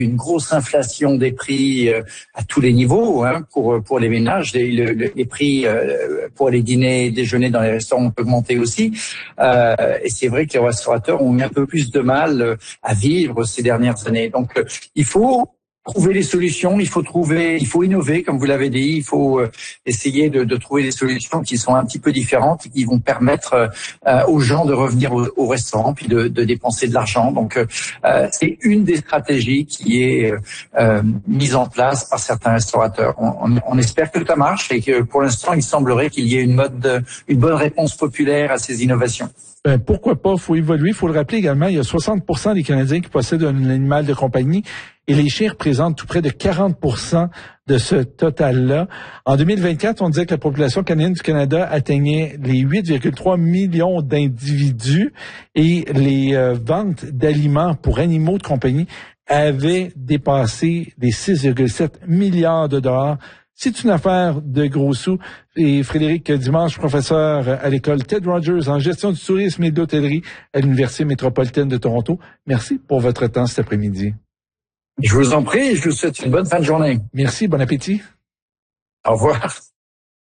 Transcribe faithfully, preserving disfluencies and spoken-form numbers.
une grosse inflation des prix euh, à tous les niveaux hein, pour pour les ménages. Les, le, les prix euh, pour les dîners et déjeuners dans les restaurants ont augmenté aussi. Euh, et c'est vrai que les restaurateurs ont eu un peu plus de mal à vivre ces dernières années. Donc, euh, il faut trouver des solutions, il faut trouver, il faut innover, comme vous l'avez dit, il faut euh, essayer de, de trouver des solutions qui sont un petit peu différentes et qui vont permettre euh, aux gens de revenir au, au restaurant puis de, de dépenser de l'argent. Donc, euh, c'est une des stratégies qui est euh, mise en place par certains restaurateurs. On, on, on espère que ça marche et que pour l'instant, il semblerait qu'il y ait une mode, une bonne réponse populaire à ces innovations. Ben, pourquoi pas? Il faut évoluer. Il faut le rappeler également, il y a soixante pour cent des Canadiens qui possèdent un animal de compagnie et les chiens représentent tout près de quarante pour cent de ce total-là. En deux mille vingt-quatre, on disait que la population canadienne du Canada atteignait les huit virgule trois millions d'individus et les euh, ventes d'aliments pour animaux de compagnie avaient dépassé les six virgule sept milliards de dollars. C'est une affaire de gros sous. Et Frédéric Dimanche, professeur à l'école Ted Rogers en gestion du tourisme et de l'hôtellerie à l'Université métropolitaine de Toronto. Merci pour votre temps cet après-midi. Je vous en prie et je vous souhaite une bonne fin de journée. Merci, bon appétit. Au revoir.